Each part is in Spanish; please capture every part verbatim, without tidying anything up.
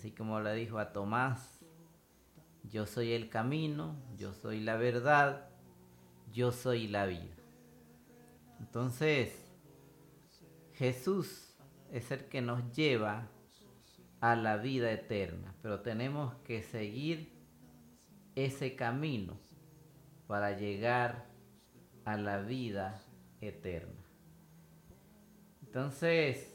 Así como le dijo a Tomás, yo soy el camino, yo soy la verdad, yo soy la vida. Entonces, Jesús es el que nos lleva a la vida eterna, pero tenemos que seguir ese camino para llegar a la vida eterna. Entonces,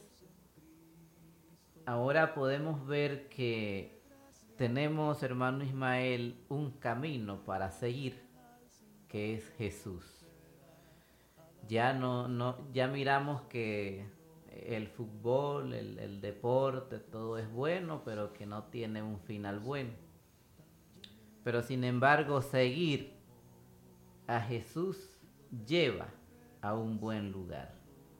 ahora podemos ver que tenemos, hermano Ismael, un camino para seguir, que es Jesús. Ya no, no, ya miramos que el fútbol, el, el deporte, todo es bueno, pero que no tiene un final bueno. Pero sin embargo, seguir a Jesús lleva a un buen lugar.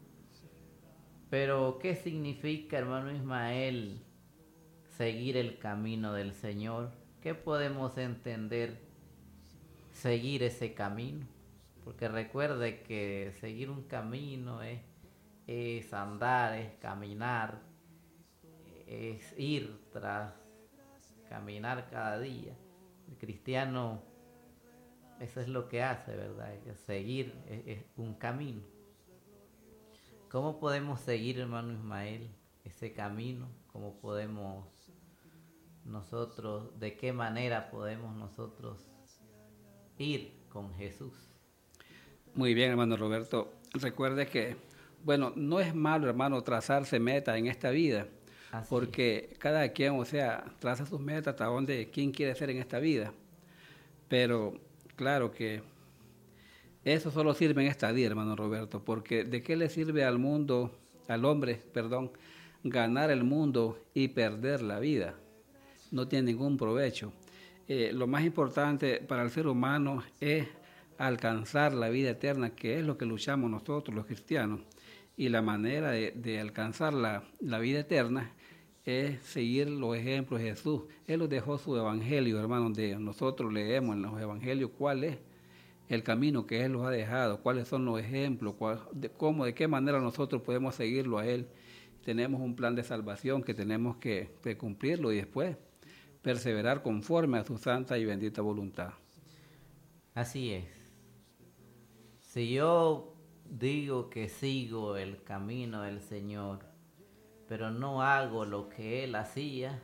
Pero, ¿qué significa, hermano Ismael, seguir el camino del Señor? ¿Qué podemos entender seguir ese camino? Porque recuerde que seguir un camino es, es andar, es caminar, es ir tras caminar cada día. El cristiano eso es lo que hace, ¿verdad? Es seguir es, es un camino. ¿Cómo podemos seguir, hermano Ismael, ese camino? ¿Cómo podemos nosotros, de qué manera podemos nosotros ir con Jesús? Muy bien, hermano Roberto. Recuerde que, bueno, no es malo, hermano, trazarse metas en esta vida, Así porque es. cada quien, o sea, traza sus metas hasta donde, quién quiere ser en esta vida. Pero, claro que eso solo sirve en esta vida, hermano Roberto, porque ¿de qué le sirve al mundo, al hombre, perdón, ganar el mundo y perder la vida? No tiene ningún provecho. Eh, lo más importante para el ser humano es alcanzar la vida eterna, que es lo que luchamos nosotros los cristianos. Y la manera de, de alcanzar la, la vida eterna es seguir los ejemplos de Jesús. Él nos dejó su evangelio, hermano, donde nosotros leemos en los evangelios cuál es el camino que Él nos ha dejado, cuáles son los ejemplos, cuál, de cómo, de qué manera nosotros podemos seguirlo a Él. Tenemos un plan de salvación que tenemos que, que cumplirlo y después perseverar conforme a su santa y bendita voluntad. Así es. Si yo digo que sigo el camino del Señor, pero no hago lo que Él hacía,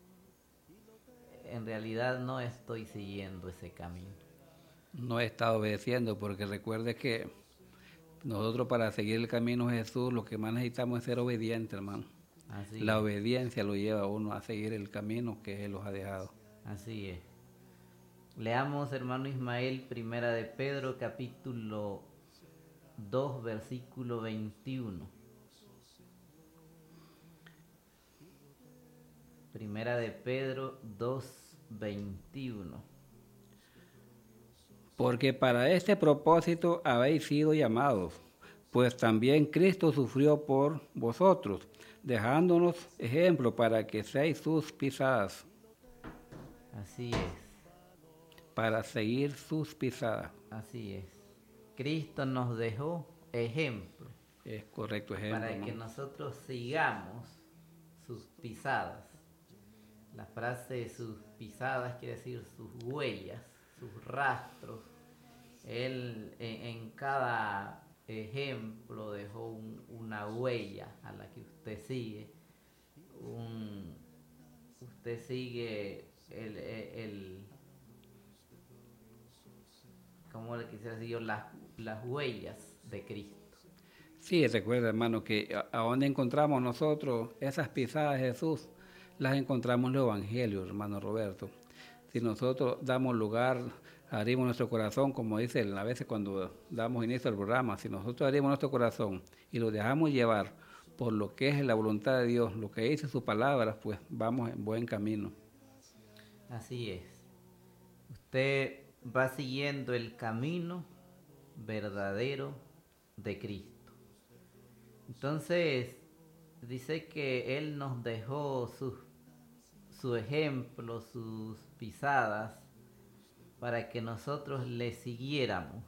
en realidad no estoy siguiendo ese camino. No he estado obedeciendo porque recuerde que nosotros para seguir el camino de Jesús lo que más necesitamos es ser obedientes, hermano. Así La es, obediencia lo lleva a uno a seguir el camino que Él nos ha dejado. así es. Leamos, hermano Ismael, primera de Pedro, capítulo dos, versículo veintiuno. Primera de Pedro dos, veintiuno. Porque para este propósito habéis sido llamados, pues también Cristo sufrió por vosotros, dejándonos ejemplo para que seáis sus pisadas, Así es, para seguir sus pisadas. así es. Cristo nos dejó ejemplo Es correcto ejemplo, para que hermano. nosotros sigamos sus pisadas. La frase sus pisadas quiere decir sus huellas, sus rastros. Él en, en cada ejemplo dejó un, una huella a la que usted sigue. Un, usted sigue el, el, el ¿cómo le quisiera decir yo? Las, las huellas de Cristo. Sí, recuerda, hermano, que a, a donde encontramos nosotros esas pisadas de Jesús, las encontramos en el Evangelio, hermano Roberto. Si nosotros damos lugar, abrimos nuestro corazón, como dicen a veces cuando damos inicio al programa, si nosotros abrimos nuestro corazón y lo dejamos llevar por lo que es la voluntad de Dios, lo que dice sus palabras, pues vamos en buen camino. Así es. Usted va siguiendo el camino verdadero de Cristo. Entonces, dice que Él nos dejó sus, su ejemplo, sus pisadas, para que nosotros le siguiéramos.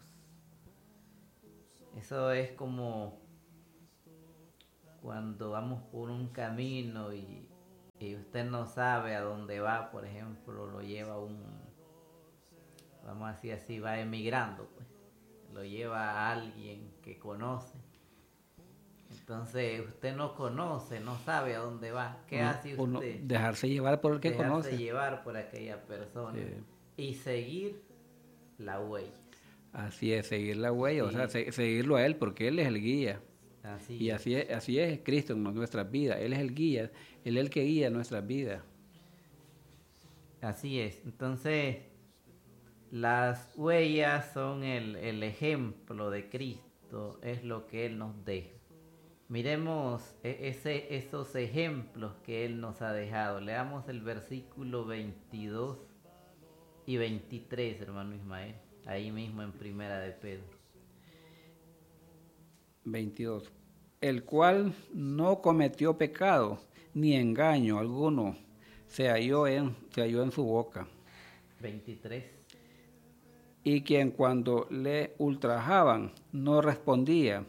Eso es como cuando vamos por un camino y, y usted no sabe a dónde va, por ejemplo, lo lleva un, vamos a decir así, va emigrando, pues, lo lleva a alguien que conoce. Entonces usted no conoce, no sabe a dónde va. ¿Qué Uno, hace uno usted? dejarse llevar por el que Dejarse conoce. llevar por aquella persona Sí. y seguir la huella. Así es, seguir la huella, Sí, o sea, se- seguirlo a Él, porque Él es el guía. así Y es. así es, así es Cristo en nuestras vidas. Él es el guía, Él es el que guía nuestras vidas. Así es. Entonces, las huellas son el, el ejemplo de Cristo, es lo que Él nos deja. Miremos e- ese, esos ejemplos que Él nos ha dejado. Leamos el versículo veintidós y veintitrés, hermano Ismael, ahí mismo en Primera de Pedro. veintidós. El cual no cometió pecado, ni engaño alguno, se halló en, se halló en su boca. veintitrés. Y quien cuando le ultrajaban no respondía,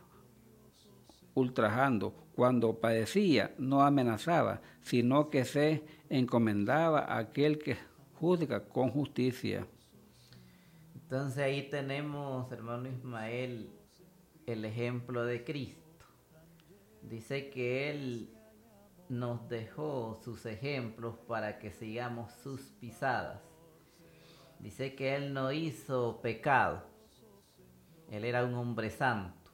ultrajando, cuando padecía no amenazaba, sino que se encomendaba a aquel que juzga con justicia. Entonces ahí tenemos, hermano Ismael, el ejemplo de Cristo. Dice que Él nos dejó sus ejemplos para que sigamos sus pisadas. Dice que Él no hizo pecado. Él era un hombre santo.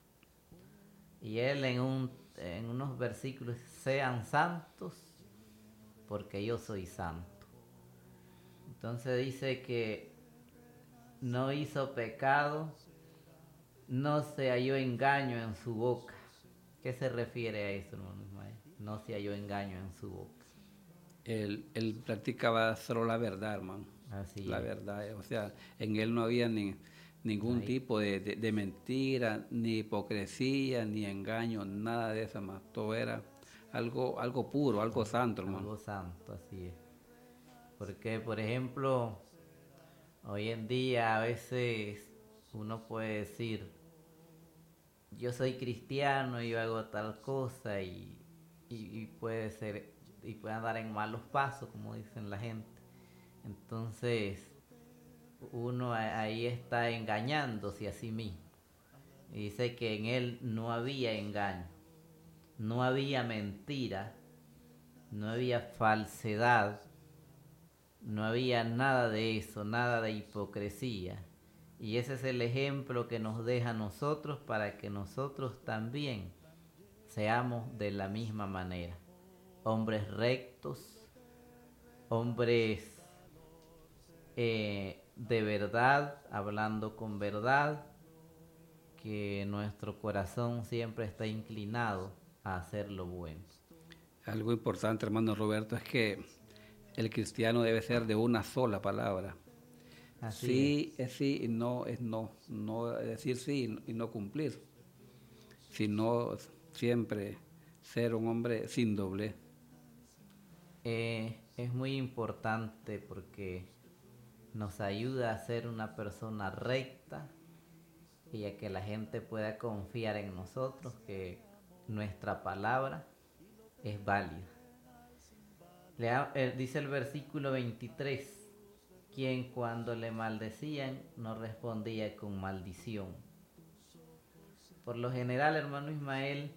Y Él en, un, en unos versículos, sean santos porque yo soy santo. Entonces dice que no hizo pecado, no se halló engaño en su boca. ¿Qué se refiere a eso, hermano Ismael? No se halló engaño en su boca. Él, él practicaba solo la verdad, hermano. Así La es. verdad, o sea, en él no había ni, ningún Ahí. tipo de, de, de mentira, ni hipocresía, ni engaño, nada de eso más. Todo era algo, algo puro, algo santo, hermano. Algo santo, así es. Porque, por ejemplo, hoy en día a veces uno puede decir, yo soy cristiano y yo hago tal cosa y, y, y puede ser, y puede andar en malos pasos, como dicen la gente. Entonces, uno ahí está engañándose a sí mismo. Y dice que en él no había engaño, no había mentira, no había falsedad, no había nada de eso, nada de hipocresía. Y ese es el ejemplo que nos deja a nosotros para que nosotros también seamos de la misma manera. Hombres rectos, hombres eh, de verdad, hablando con verdad, que nuestro corazón siempre está inclinado a hacer lo bueno. Algo importante, hermano Roberto, es que el cristiano debe ser de una sola palabra. Así Sí es sí y no es no. No decir sí y no cumplir, sino siempre ser un hombre sin doblez. Eh, es muy importante porque nos ayuda a ser una persona recta y a que la gente pueda confiar en nosotros, que nuestra palabra es válida. Lea, eh, dice el versículo veintitrés, quien cuando le maldecían no respondía con maldición. Por lo general, hermano Ismael,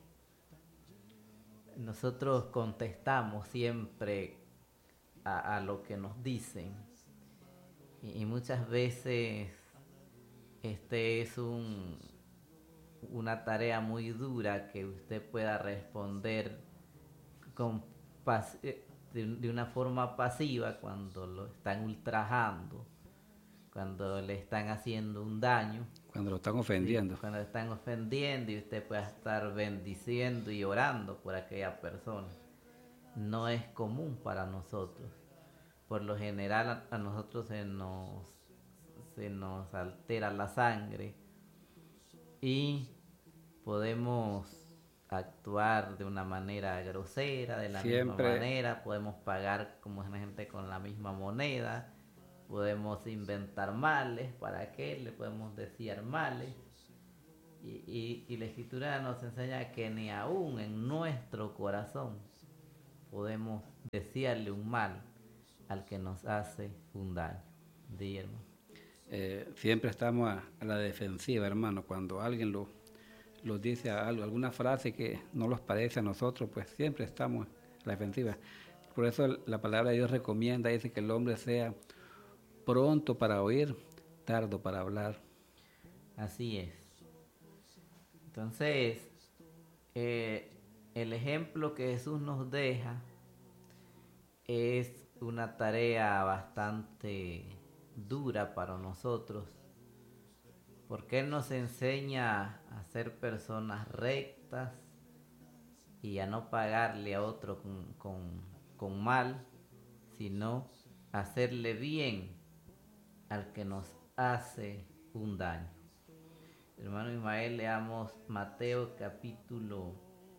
nosotros contestamos siempre a, a lo que nos dicen y, y muchas veces este es un, una tarea muy dura que usted pueda responder con pas de, de una forma pasiva cuando lo están ultrajando, cuando le están haciendo un daño. Cuando lo están Sí, ofendiendo. cuando le están ofendiendo y usted pueda estar bendiciendo y orando por aquella persona. No es común para nosotros. Por lo general a, a nosotros se nos, se nos altera la sangre y podemos actuar de una manera grosera, de la misma Siempre, manera, podemos pagar como la gente con la misma moneda, podemos inventar males para qué, le podemos desear males. Y, y, y la escritura nos enseña que ni aún en nuestro corazón podemos desearle un mal al que nos hace un daño. Di, hermano. Eh, siempre estamos a, a la defensiva, hermano. Cuando alguien lo, lo dice a algo, alguna frase que no nos parece a nosotros, pues siempre estamos a la defensiva. Por eso la palabra de Dios recomienda, dice que el hombre sea pronto para oír, tardo para hablar. Así es. Entonces, eh, el ejemplo que Jesús nos deja es una tarea bastante dura para nosotros, porque Él nos enseña a ser personas rectas y a no pagarle a otro con, con, con mal, sino hacerle bien al que nos hace un daño. Hermano Ismael, leamos Mateo capítulo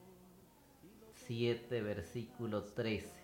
siete, versículo trece.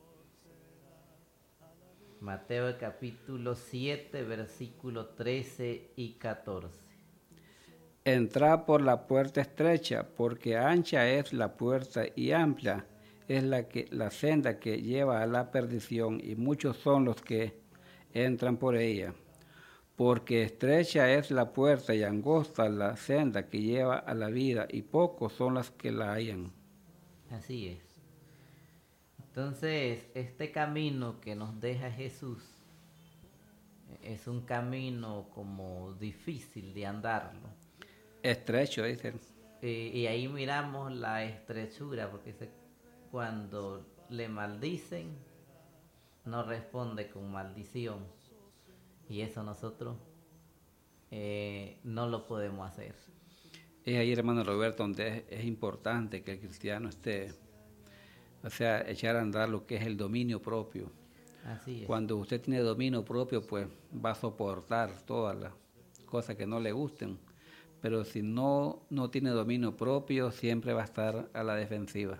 Mateo capítulo siete, versículo trece y catorce. Entrad por la puerta estrecha, porque ancha es la puerta y amplia es la, que, la senda que lleva a la perdición, y muchos son los que entran por ella. Porque estrecha es la puerta y angosta la senda que lleva a la vida, y pocos son los que la hallan. Así es. Entonces, este camino que nos deja Jesús es un camino como difícil de andarlo. Estrecho, dicen. Eh, y ahí miramos la estrechura, porque se, cuando le maldicen, no responde con maldición. Y eso nosotros eh, no lo podemos hacer. Es ahí, hermano Roberto, donde es, es importante que el cristiano esté, o sea, echar a andar lo que es el dominio propio. Así es. Cuando usted tiene dominio propio, pues va a soportar todas las cosas que no le gusten. Pero si no, no tiene dominio propio, siempre va a estar a la defensiva.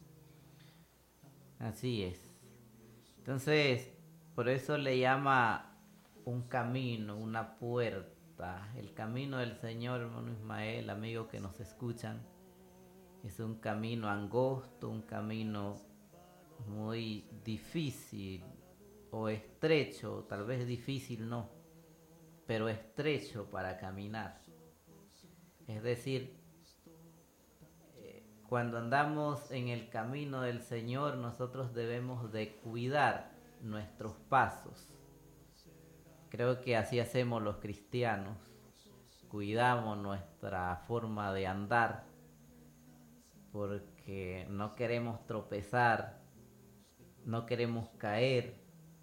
Así es. Entonces, por eso le llama un camino, una puerta. El camino del Señor, hermano Ismael, amigo que nos escuchan, es un camino angosto, un camino muy difícil o estrecho, tal vez difícil no, pero estrecho para caminar. Es decir, eh, cuando andamos en el camino del Señor, nosotros debemos de cuidar nuestros pasos. Creo que así hacemos los cristianos, cuidamos nuestra forma de andar, porque no queremos tropezar, no queremos caer,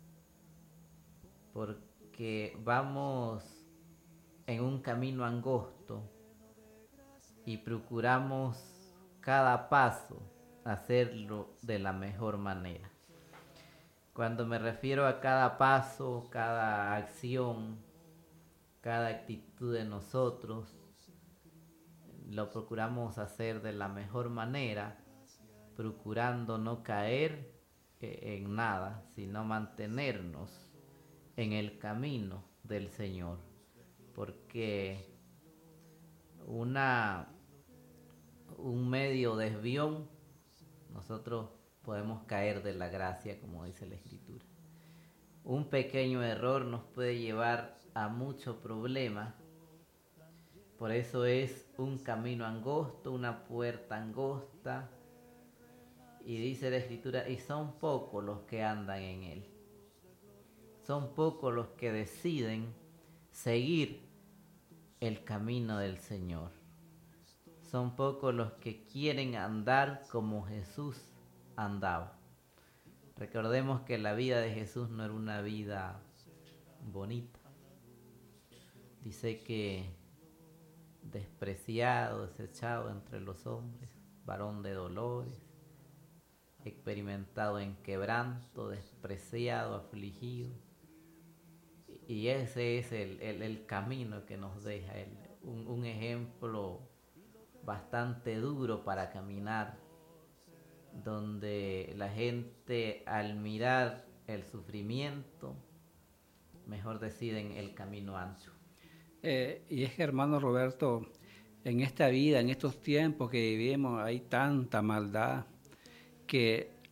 porque vamos en un camino angosto y procuramos cada paso hacerlo de la mejor manera. Cuando me refiero a cada paso, cada acción, cada actitud de nosotros, lo procuramos hacer de la mejor manera, procurando no caer en nada, sino mantenernos en el camino del Señor, porque una, un medio desvión, nosotros podemos caer de la gracia, como dice la Escritura. Un pequeño error nos puede llevar a muchos problemas. Por eso es un camino angosto, una puerta angosta. Y dice la Escritura, y son pocos los que andan en él. Son pocos los que deciden seguir el camino del Señor. Son pocos los que quieren andar como Jesús andaba. Recordemos que la vida de Jesús no era una vida bonita. Dice que despreciado, desechado entre los hombres, varón de dolores, experimentado en quebranto, despreciado, afligido. Y ese es el, el, el camino que nos deja, el, un, un ejemplo bastante duro para caminar, donde la gente al mirar el sufrimiento, mejor deciden el camino ancho. Eh, y es que, hermano Roberto, en esta vida, en estos tiempos que vivimos, hay tanta maldad que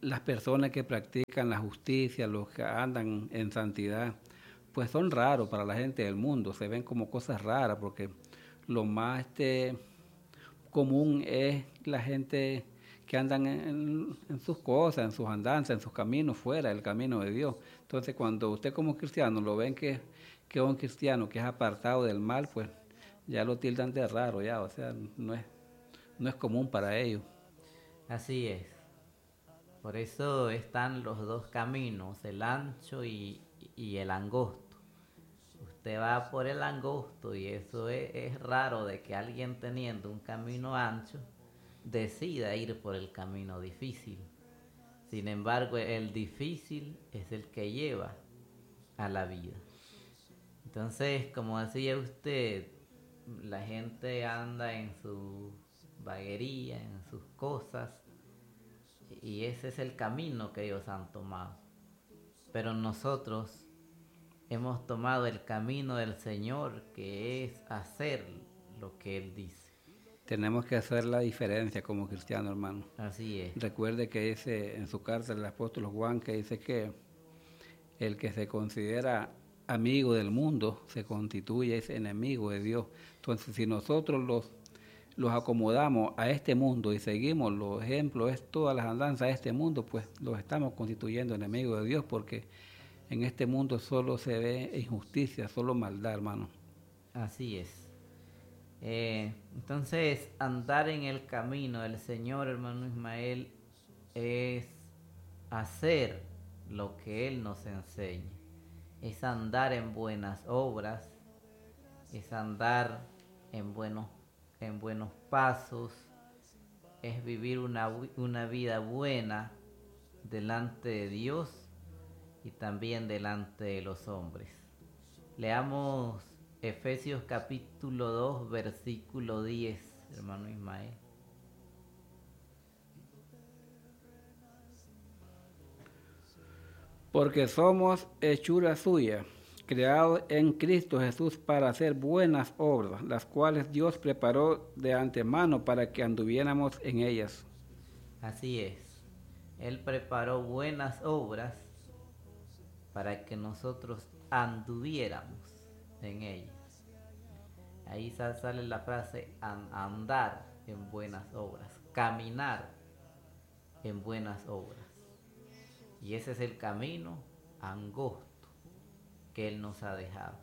las personas que practican la justicia, los que andan en santidad, pues son raros para la gente del mundo, se ven como cosas raras, porque lo más este, común es la gente que andan en, en sus cosas, en sus andanzas, en sus caminos, fuera del camino de Dios. Entonces, cuando usted como cristiano lo ven que, que es un cristiano que es apartado del mal, pues ya lo tildan de raro, ya, o sea, no es, no es común para ellos. Así es. Por eso están los dos caminos, el ancho y, y el angosto. Usted va por el angosto y eso es, es raro de que alguien teniendo un camino ancho decida ir por el camino difícil. Sin embargo, el difícil es el que lleva a la vida. Entonces, como decía usted, la gente anda en su vaguería, en sus cosas, y ese es el camino que ellos han tomado. Pero nosotros hemos tomado el camino del Señor, que es hacer lo que Él dice. Tenemos que hacer la diferencia como cristianos, hermano. Así es. Recuerde que dice en su carta el apóstol Juan, que dice que el que se considera amigo del mundo se constituye es enemigo de Dios. Entonces, si nosotros los, los acomodamos a este mundo y seguimos los ejemplos, es todas las andanzas de este mundo, pues los estamos constituyendo enemigos de Dios, porque en este mundo solo se ve injusticia, solo maldad, hermano. Así es. Eh, entonces, andar en el camino del Señor, hermano Ismael, es hacer lo que Él nos enseña. Es andar en buenas obras, es andar en buenos, en buenos pasos, es vivir una, una vida buena delante de Dios y también delante de los hombres. Leamos Efesios capítulo dos, versículo diez, hermano Ismael. Porque somos hechura suya, creados en Cristo Jesús para hacer buenas obras, las cuales Dios preparó de antemano para que anduviéramos en ellas. Así es. Él preparó buenas obras para que nosotros anduviéramos en ellas. Ahí sale la frase andar en buenas obras, caminar en buenas obras. Y ese es el camino angosto que Él nos ha dejado.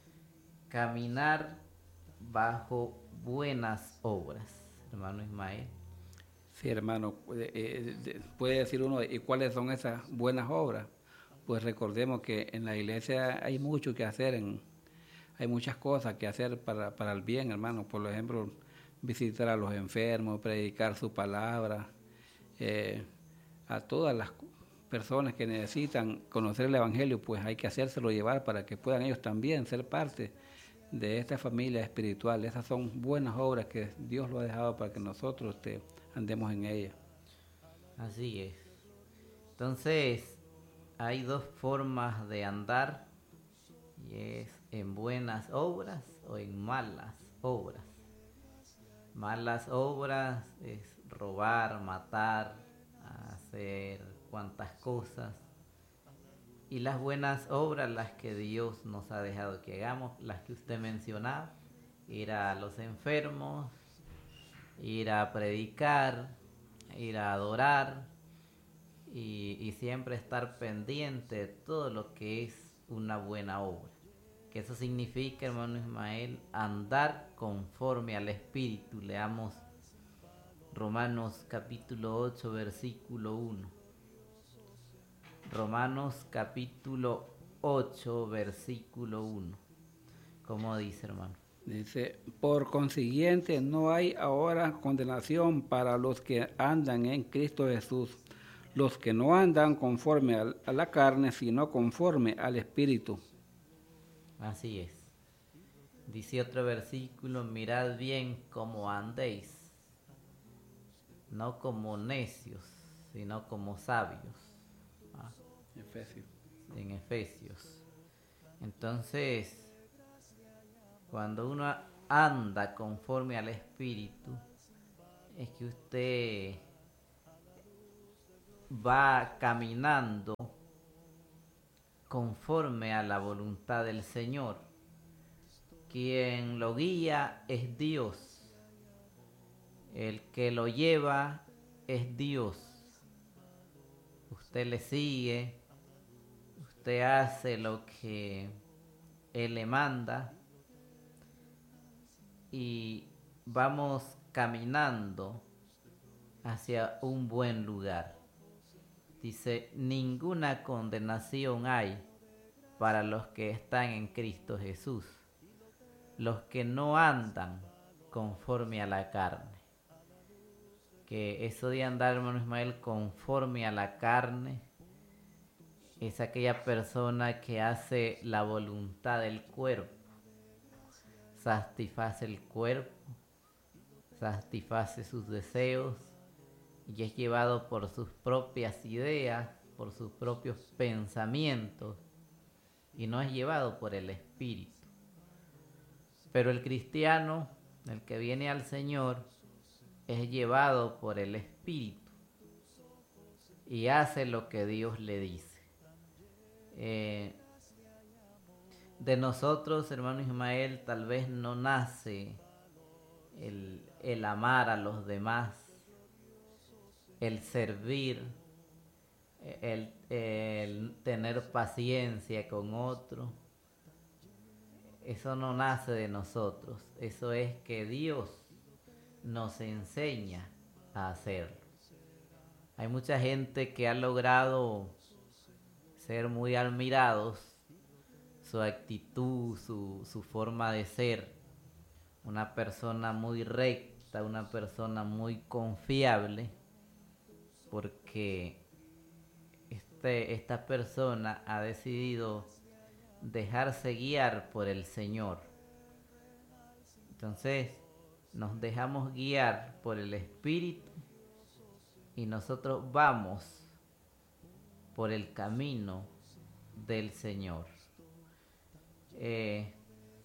Caminar bajo buenas obras, hermano Ismael. Sí, hermano, puede, puede decir uno, ¿y cuáles son esas buenas obras? Pues recordemos que en la iglesia hay mucho que hacer, en, hay muchas cosas que hacer para, para el bien, hermano. Por ejemplo, visitar a los enfermos, predicar su palabra, eh, a todas las personas que necesitan conocer el Evangelio, pues hay que hacérselo llevar para que puedan ellos también ser parte de esta familia espiritual. Esas son buenas obras que Dios lo ha dejado para que nosotros te, andemos en ellas. Así es. Entonces, hay dos formas de andar, y es en buenas obras o en malas obras. Malas obras es robar, matar, hacer cuantas cosas. Y las buenas obras, las que Dios nos ha dejado que hagamos, las que usted mencionaba, ir a los enfermos, ir a predicar, ir a adorar y, y siempre estar pendiente de todo lo que es una buena obra. Que eso significa, hermano Ismael, andar conforme al Espíritu. Leamos Romanos capítulo ocho, versículo uno. Romanos capítulo ocho, versículo uno. ¿Cómo dice, hermano? Dice, por consiguiente no hay ahora condenación para los que andan en Cristo Jesús, los que no andan conforme a la carne, sino conforme al Espíritu. Así es. Dice otro versículo, mirad bien cómo andéis, no como necios, sino como sabios. ¿Ah? Efesios. En Efesios. Entonces, cuando uno anda conforme al Espíritu, es que usted va caminando conforme a la voluntad del Señor. Quien lo guía es Dios. El que lo lleva es Dios. Usted le sigue, usted hace lo que Él le manda y vamos caminando hacia un buen lugar. Dice, ninguna condenación hay para los que están en Cristo Jesús, los que no andan conforme a la carne. Que eso de andar, hermano Ismael, conforme a la carne, es aquella persona que hace la voluntad del cuerpo, satisface el cuerpo, satisface sus deseos y es llevado por sus propias ideas, por sus propios pensamientos y no es llevado por el Espíritu. Pero el cristiano, el que viene al Señor, es llevado por el Espíritu y hace lo que Dios le dice. Eh, de nosotros, hermano Ismael, tal vez no nace el, el amar a los demás, el servir, el, el tener paciencia con otro. Eso no nace de nosotros, eso es que Dios nos enseña a hacerlo. Hay mucha gente que ha logrado ser muy admirados, su actitud, su, su forma de ser, una persona muy recta, una persona muy confiable, porque este, esta persona ha decidido dejarse guiar por el Señor. Entonces, nos dejamos guiar por el Espíritu y nosotros vamos por el camino del Señor. Eh,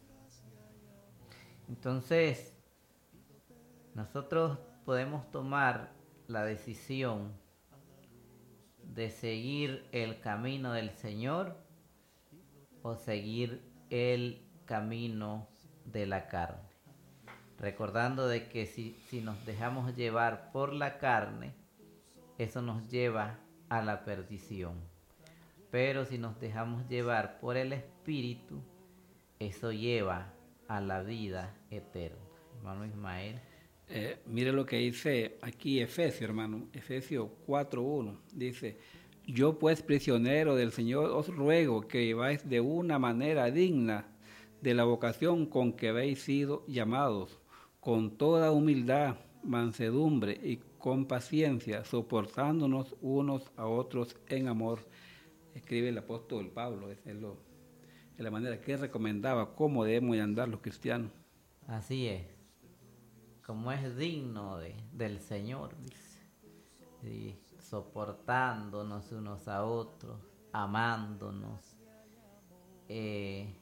entonces, nosotros podemos tomar la decisión de seguir el camino del Señor o seguir el camino de la carne. Recordando de que si, si nos dejamos llevar por la carne, eso nos lleva a la perdición. Pero si nos dejamos llevar por el Espíritu, eso lleva a la vida eterna. Hermano Ismael. Eh, mire lo que dice aquí Efesios, hermano, Efesios cuatro uno. Dice, yo pues prisionero del Señor os ruego que viváis de una manera digna de la vocación con que habéis sido llamados, con toda humildad, mansedumbre y con paciencia, soportándonos unos a otros en amor. Escribe el apóstol Pablo, esa es, lo, es la manera que él recomendaba cómo debemos andar los cristianos. Así es, como es digno de, del Señor, dice, y soportándonos unos a otros, amándonos. Eh,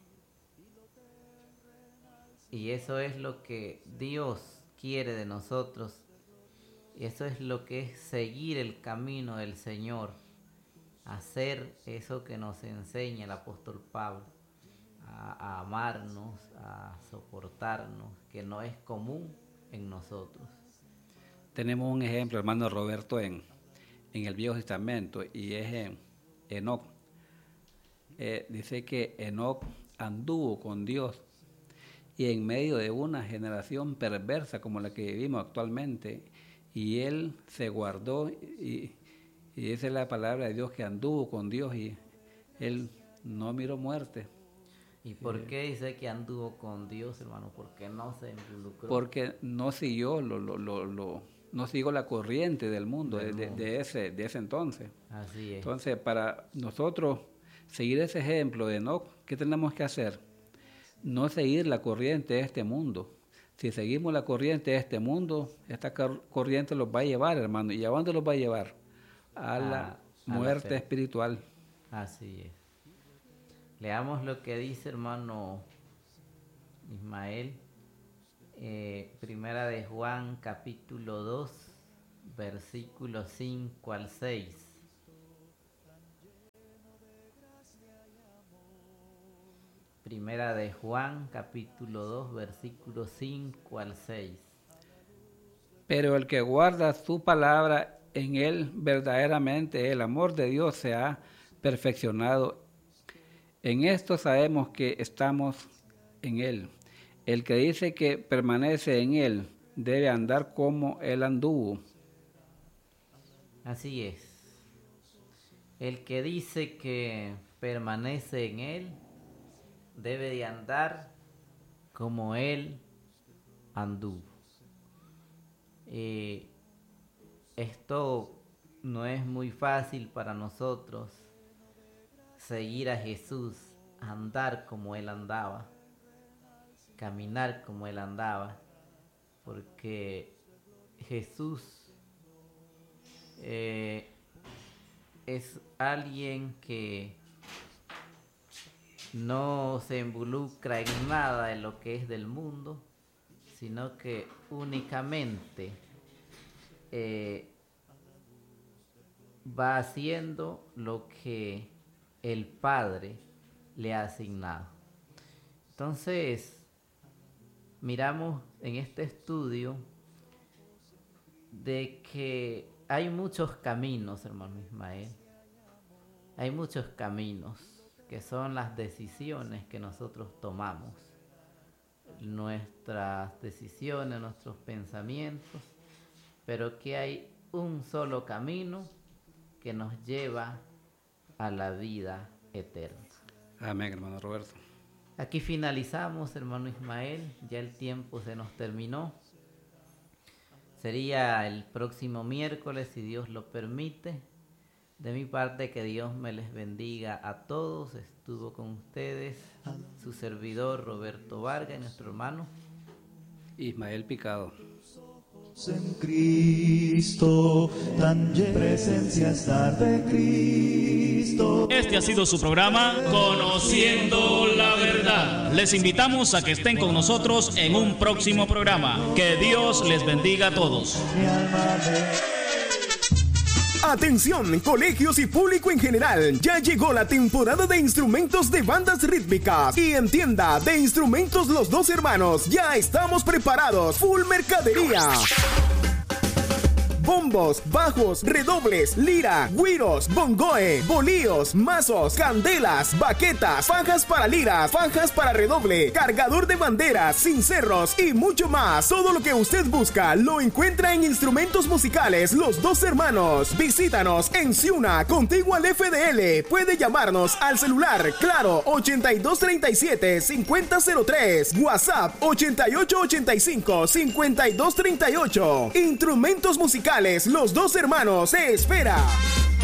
y eso es lo que Dios quiere de nosotros. Eso es lo que es seguir el camino del Señor, hacer eso que nos enseña el apóstol Pablo, a, a amarnos, a soportarnos, que no es común en nosotros. Tenemos un ejemplo, hermano Roberto, en, en el Viejo Testamento, y es en Enoc. Eh, dice que Enoc anduvo con Dios, y en medio de una generación perversa como la que vivimos actualmente, y él se guardó, y, y esa es la palabra de Dios, que anduvo con Dios, y él no miró muerte. ¿Y por eh, qué dice que anduvo con Dios, hermano? ¿Por qué no se involucró? Porque no siguió, lo, lo, lo, lo, no siguió la corriente del mundo, del de, mundo. De, de, ese, de ese entonces. Así es. Entonces, para nosotros seguir ese ejemplo de Enoc, ¿qué tenemos que hacer? No seguir la corriente de este mundo. Si seguimos la corriente de este mundo, esta corriente los va a llevar, hermano. ¿Y a dónde los va a llevar? A, a la muerte a la espiritual. Así es. Leamos lo que dice, hermano Ismael, eh, primera de Juan, capítulo dos, versículos cinco al seis. Primera de Juan, capítulo dos, versículos cinco al seis. Pero el que guarda su palabra, en él verdaderamente el amor de Dios se ha perfeccionado. En esto sabemos que estamos en él. El que dice que permanece en él debe andar como él anduvo. Así es. El que dice que permanece en él debe de andar como él anduvo. Eh, esto no es muy fácil para nosotros, seguir a Jesús, andar como él andaba, caminar como él andaba, porque Jesús eh, es alguien que no se involucra en nada de lo que es del mundo, sino que únicamente eh, va haciendo lo que el Padre le ha asignado. Entonces, miramos en este estudio de que hay muchos caminos, hermano Ismael. Hay muchos caminos que son las decisiones que nosotros tomamos. Nuestras decisiones, nuestros pensamientos, pero que hay un solo camino que nos lleva a la vida eterna. Amén, hermano Roberto. Aquí finalizamos, hermano Ismael, ya el tiempo se nos terminó. Sería el próximo miércoles, si Dios lo permite. De mi parte, que Dios me les bendiga a todos. Estuvo con ustedes su servidor Roberto Vargas y nuestro hermano Ismael Picado. En Cristo, tan presencia estar de Cristo. Este ha sido su programa Conociendo la Verdad. Les invitamos a que estén con nosotros en un próximo programa. Que Dios les bendiga a todos. Mi alma me... Atención, colegios y público en general, ya llegó la temporada de instrumentos de bandas rítmicas y en tienda de instrumentos Los Dos Hermanos ya estamos preparados, full mercadería. Bombos, bajos, redobles, lira, güiros, bongoe, bolíos, mazos, candelas, baquetas, fajas para liras, fajas para redoble, cargador de banderas, cencerros y mucho más. Todo lo que usted busca lo encuentra en Instrumentos Musicales Los Dos Hermanos. Visítanos en Ciuna, contiguo al F D L. Puede llamarnos al celular Claro ochenta y dos treinta y siete cincuenta cero tres, WhatsApp ochenta y ocho ochenta y cinco cincuenta y dos treinta y ocho. Instrumentos Musicales Los Dos Hermanos te espera.